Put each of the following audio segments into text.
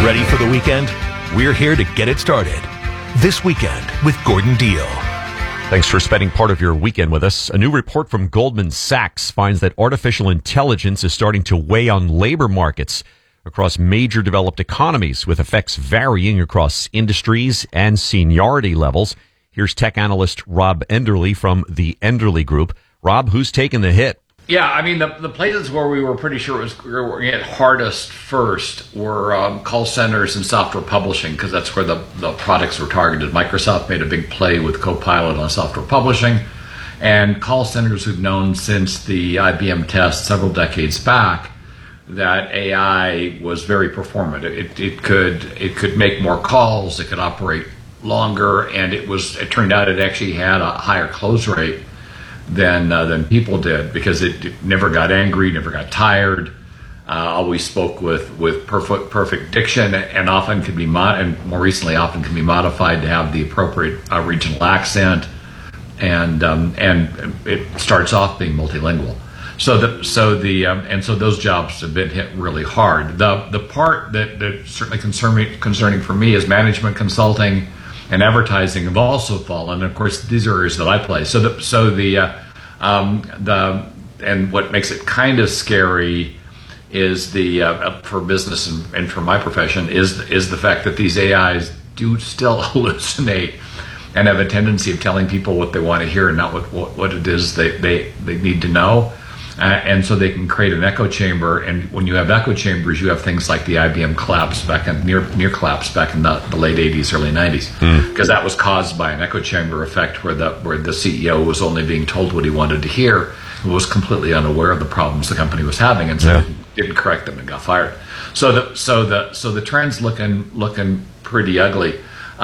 Ready for the weekend? We're here to get it started. This Weekend with Gordon Deal. Thanks for spending part of your weekend with us. A new report from Goldman Sachs finds that artificial intelligence is starting to weigh on labor markets across major developed economies, with effects varying across industries and seniority levels. Here's tech analyst Rob Enderle from the Enderle Group. Rob, who's taking the hit? Yeah, I mean, the places where we were pretty sure we were going to get hardest first were call centers and software publishing, because that's where the products were targeted. Microsoft made a big play with Copilot on software publishing, and call centers who've known since the IBM test several decades back that AI was very performant. It could make more calls, it could operate longer, and it turned out it actually had a higher close rate than people did, because it never got angry, never got tired, always spoke with perfect diction, and often could be and more recently often can be modified to have the appropriate regional accent, and it starts off being multilingual. So those jobs have been hit really hard. The part that's certainly concerning for me is management consulting and advertising have also fallen. And of course, these are areas that I play. And what makes it kind of scary is for business and for my profession is the fact that these AIs do still hallucinate and have a tendency of telling people what they want to hear and not what it is they need to know. And so they can create an echo chamber, and when you have echo chambers, you have things like the IBM collapse near collapse back in the late 80s, early 90s, because that was caused by an echo chamber effect where the CEO was only being told what he wanted to hear and was completely unaware of the problems the company was having, and so didn't correct them and got fired. So the trend's looking pretty ugly.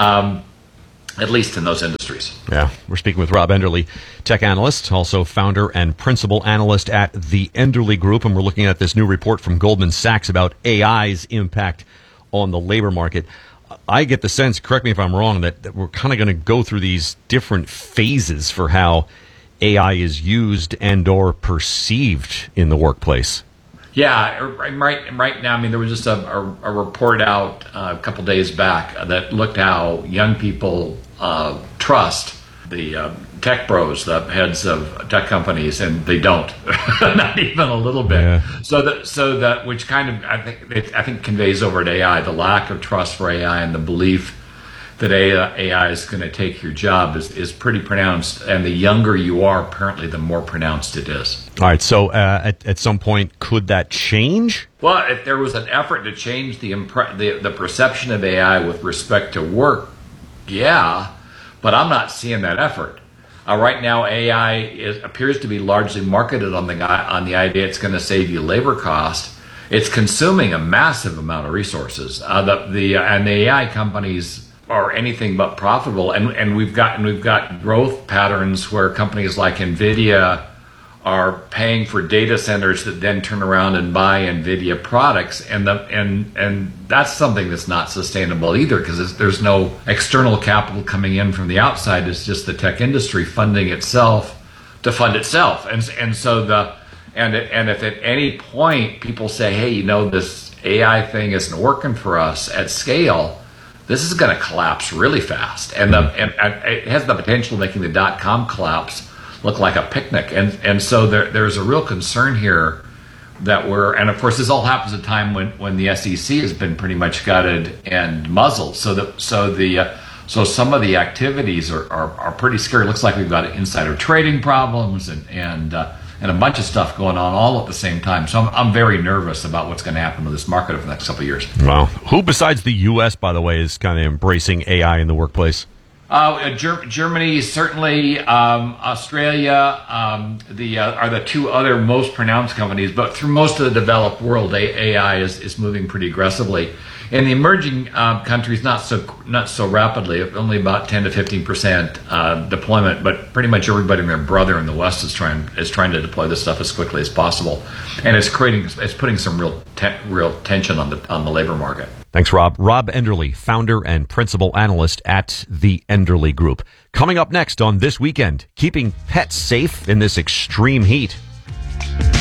At least in those industries. Yeah, we're speaking with Rob Enderle, tech analyst, also founder and principal analyst at the Enderle Group, and we're looking at this new report from Goldman Sachs about AI's impact on the labor market. I get the sense, correct me if I'm wrong, that we're kind of going to go through these different phases for how AI is used and or perceived in the workplace. Yeah, right now, I mean, there was just a report out a couple days back that looked how young people trust the tech bros, the heads of tech companies, and they don't, not even a little bit. Yeah. So that which kind of I think conveys over to AI the lack of trust for AI and the belief that AI is going to take your job is pretty pronounced, and the younger you are, apparently, the more pronounced it is. All right, so at some point, could that change? Well, if there was an effort to change the perception of AI with respect to work, yeah, but I'm not seeing that effort. Right now, AI appears to be largely marketed on the idea it's going to save you labor cost. It's consuming a massive amount of resources. And the AI companies are anything but profitable, and we've got growth patterns where companies like NVIDIA are paying for data centers that then turn around and buy NVIDIA products, and that's something that's not sustainable either, because there's no external capital coming in from the outside. It's just the tech industry funding itself to fund itself, and if at any point people say, hey, this AI thing isn't working for us at scale, this is going to collapse really fast, and it has the potential of making the .com collapse look like a picnic, and so there's a real concern here that and of course this all happens at a time when the SEC has been pretty much gutted and muzzled, so some of the activities are pretty scary. It looks like we've got insider trading problems and a bunch of stuff going on all at the same time. So I'm very nervous about what's going to happen to this market over the next couple of years. Wow. Who besides the U.S., by the way, is kind of embracing AI in the workplace? Germany, certainly. Australia are the two other most pronounced companies. But through most of the developed world, AI is moving pretty aggressively. In the emerging countries, not so rapidly, only about 10 to 15% deployment. But pretty much everybody and their brother in the West is trying to deploy this stuff as quickly as possible, and it's putting some real tension on the labor market. Thanks, Rob. Rob Enderle, founder and principal analyst at the Enderle Group. Coming up next on This Weekend, keeping pets safe in this extreme heat.